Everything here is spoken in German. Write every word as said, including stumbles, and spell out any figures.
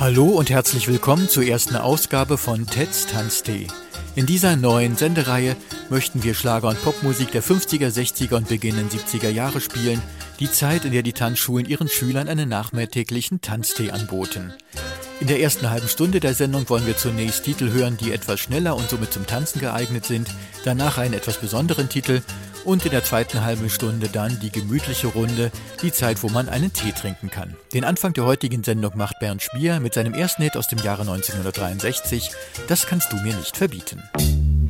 Hallo und herzlich willkommen zur ersten Ausgabe von Teds Tanztee. In dieser neuen Sendereihe möchten wir Schlager- und Popmusik der fünfziger, sechziger und beginnenden siebziger Jahre spielen, die Zeit, in der die Tanzschulen ihren Schülern einen nachmittäglichen Tanztee anboten. In der ersten halben Stunde der Sendung wollen wir zunächst Titel hören, die etwas schneller und somit zum Tanzen geeignet sind, danach einen etwas besonderen Titel und in der zweiten halben Stunde dann die gemütliche Runde, die Zeit, wo man einen Tee trinken kann. Den Anfang der heutigen Sendung macht Bernd Spier mit seinem ersten Hit aus dem Jahre neunzehnhundertdreiundsechzig, Das kannst du mir nicht verbieten.